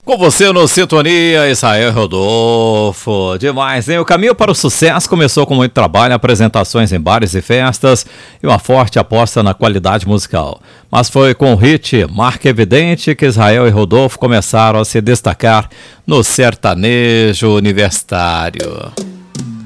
Com você no Sintonia, Israel Rodolfo. Demais, hein? O caminho para o sucesso começou com muito trabalho, apresentações em bares e festas e uma forte aposta na qualidade musical. Mas foi com o hit Marca Evidente que Israel e Rodolfo começaram a se destacar no sertanejo universitário.